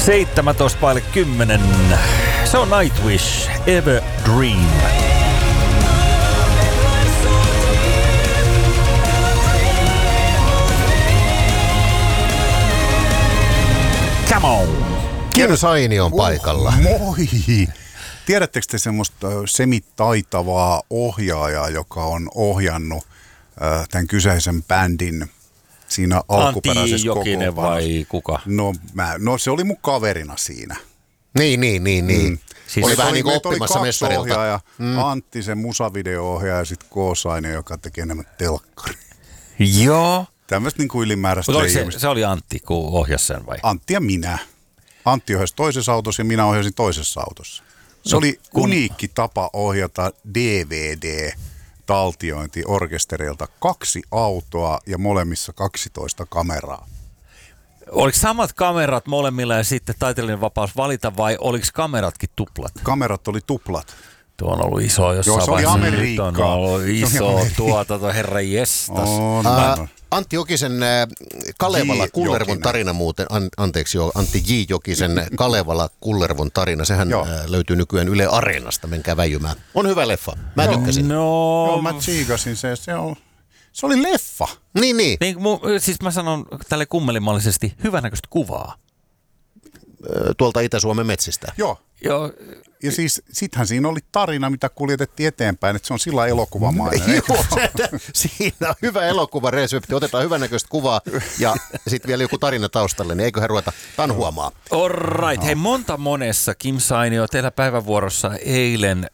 10:17. Se on Nightwish, Ever Dream. Come on! Kim Saini on paikalla. Moi! Tiedättekö te semmoista semitaitavaa ohjaajaa, joka on ohjannut tämän kyseisen bändin siinä alkuperäisessä Antti Jokinen vai kuka? No se oli mun kaverina siinä. Niin. Siis oli vähän niin kuin meitä oppimassa oli mestarilta. ohjaaja, Antti se musavideo-ohjaaja ja sitten K. Saini, joka teki enemmän telkkari. Joo. Tämmöistä niin kuin ylimääräistä Se oli Antti, kun ohjasi sen vai? Antti ja minä. Antti ohjasi toisessa autossa ja minä ohjasin toisessa autossa. Se oli uniikki tapa ohjata DVD-taltiointi orkesterilta. 2 autoa ja molemmissa 12 kameraa. Oliko samat kamerat molemmilla ja sitten taiteellinen vapaus valita vai oliko kameratkin tuplat? Kamerat oli tuplat. Tuo on ollut iso jossain se oli vaiheessa. Amerikka. Nyt on ollut iso tuotanto, herra jestas. Antti Jokisen Kalevala Kullervon tarina muuten, Antti J. Jokisen Kalevala Kullervon tarina, sehän löytyy nykyään Yle Areenasta, menkää väijymään. On hyvä leffa, mä tykkäsin. Joo, mä tsiikasin se oli leffa. Niin. Siis mä sanon tälle kummelimallisesti hyvänäköistä kuvaa. Tuolta Itä-Suomen metsistä. Joo. Ja siis sittenhän siinä oli tarina, mitä kuljetettiin eteenpäin, että se on sillä elokuvamainen. Joo, siinä on hyvä elokuvaresepti. Otetaan hyvänäköistä kuvaa ja sitten vielä joku tarina taustalle, niin eiköhän ruveta tanhuamaan. All right. Hei, monessa Kim Saini on teillä päivävuorossa eilen